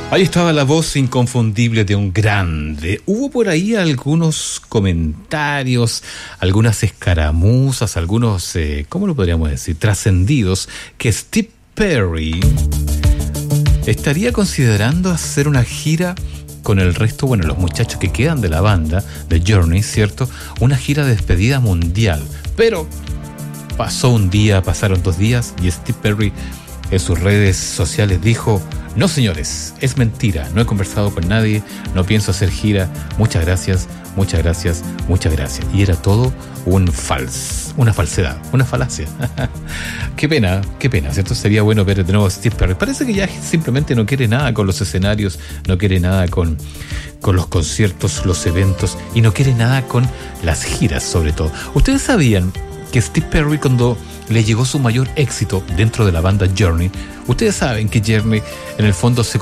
Ahí estaba la voz inconfundible de un grande. Hubo por ahí algunos comentarios, algunas escaramuzas, algunos, ¿cómo lo podríamos decir? Trascendidos, que Steve Perry estaría considerando hacer una gira con el resto, bueno, los muchachos que quedan de la banda, de Journey, ¿cierto? Una gira de despedida mundial. Pero pasó un día, pasaron 2 días y Steve Perry en sus redes sociales dijo: no, señores, es mentira, no he conversado con nadie, no pienso hacer gira, muchas gracias, muchas gracias, muchas gracias. Y era todo una falsedad, una falacia. Qué pena, ¿cierto? Sería bueno ver de nuevo a Steve Perry. Parece que ya simplemente no quiere nada con los escenarios, no quiere nada con los conciertos, los eventos, y no quiere nada con las giras, sobre todo. ¿Ustedes sabían que Steve Perry, cuando le llegó su mayor éxito dentro de la banda Journey, ustedes saben que Journey en el fondo se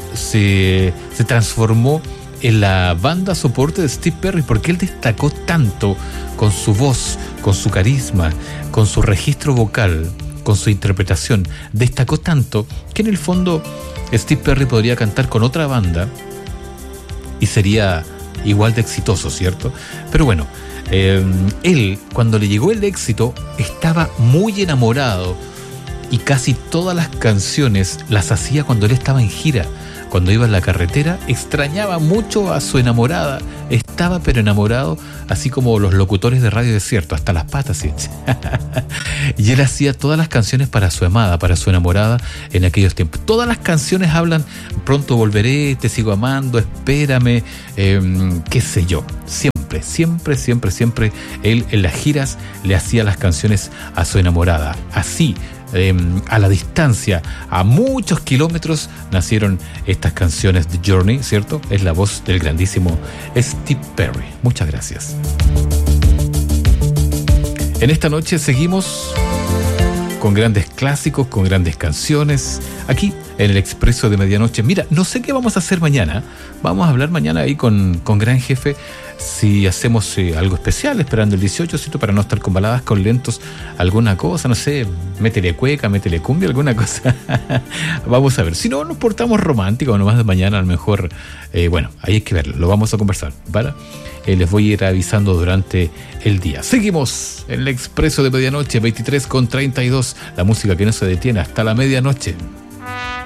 transformó en la banda soporte de Steve Perry, porque él destacó tanto con su voz, con su carisma, con su registro vocal, con su interpretación, destacó tanto que en el fondo Steve Perry podría cantar con otra banda y sería igual de exitoso, ¿cierto? Pero bueno, él, cuando le llegó el éxito, estaba muy enamorado y casi todas las canciones las hacía cuando él estaba en gira. Cuando iba en la carretera, extrañaba mucho a su enamorada. Estaba pero enamorado, así como los locutores de Radio Desierto, hasta las patas, ¿sí? Y él hacía todas las canciones para su amada, para su enamorada en aquellos tiempos. Todas las canciones hablan: pronto volveré, te sigo amando, espérame, qué sé yo. Siempre él en las giras le hacía las canciones a su enamorada. Así, a la distancia, a muchos kilómetros, nacieron estas canciones de Journey, ¿cierto? Es la voz del grandísimo Steve Perry. Muchas gracias. En esta noche seguimos con grandes clásicos, con grandes canciones, aquí en el Expreso de Medianoche. Mira, no sé qué vamos a hacer mañana. Vamos a hablar mañana ahí con Gran Jefe si hacemos algo especial, esperando el 18, ¿cierto? Para no estar con baladas, con lentos, alguna cosa, no sé, métele cueca, métele cumbia, alguna cosa. Vamos a ver. Si no, nos portamos románticos nomás de mañana, a lo mejor, bueno, ahí hay que verlo, lo vamos a conversar, ¿vale? Les voy a ir avisando durante el día. Seguimos en el Expreso de Medianoche, 23:32, la música que no se detiene hasta la medianoche.